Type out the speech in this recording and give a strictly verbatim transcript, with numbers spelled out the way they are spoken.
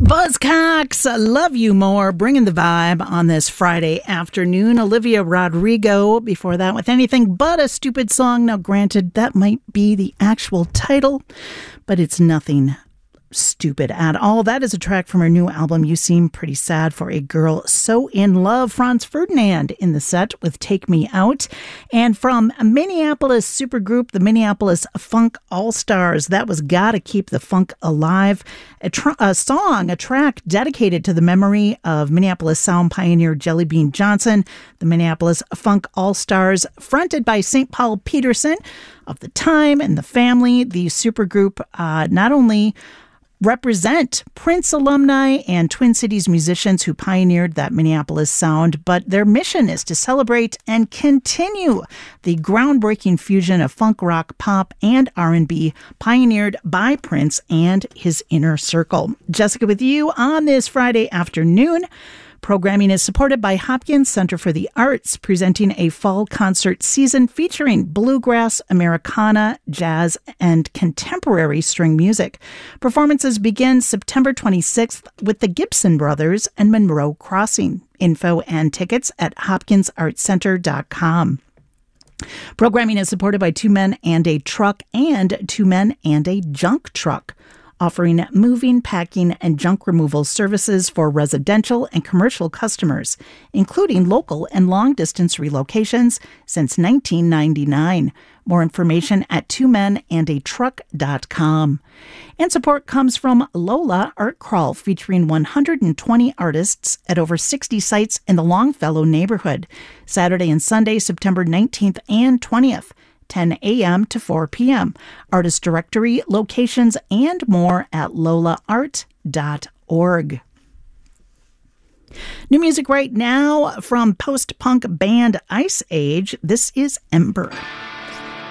Buzzcocks, love you more, bringing the vibe on this Friday afternoon. Olivia Rodrigo, before that, with Anything But a Stupid Song. Now, granted, that might be the actual title, but it's nothing stupid at all. That is a track from her new album, You Seem Pretty Sad for a Girl So in Love. Franz Ferdinand in the set with Take Me Out. And from a Minneapolis supergroup, the Minneapolis Funk All-Stars, that was Gotta Keep the Funk Alive. A, tr- a song, a track dedicated to the memory of Minneapolis sound pioneer Jelly Bean Johnson. The Minneapolis Funk All-Stars, fronted by Saint Paul Peterson of the time and the family. The supergroup uh, not only represent Prince alumni and Twin Cities musicians who pioneered that Minneapolis sound, but their mission is to celebrate and continue the groundbreaking fusion of funk, rock, pop, and R and B pioneered by Prince and his inner circle. Jessica with you on this Friday afternoon. Programming is supported by Hopkins Center for the Arts, presenting a fall concert season featuring bluegrass, Americana, jazz, and contemporary string music. Performances begin September twenty-sixth with the Gibson Brothers and Monroe Crossing. Info and tickets at hopkins arts center dot com. Programming is supported by Two Men and a Truck and Two Men and a Junk Truck, offering moving, packing, and junk removal services for residential and commercial customers, including local and long-distance relocations since nineteen ninety-nine. More information at two men and a truck dot com. And support comes from Lola Art Crawl, featuring one hundred twenty artists at over sixty sites in the Longfellow neighborhood. Saturday and Sunday, September nineteenth and twentieth. ten a.m. to four p.m. Artist directory, locations, and more at lola art dot org. New music right now from post-punk band Ice Age. This is Ember.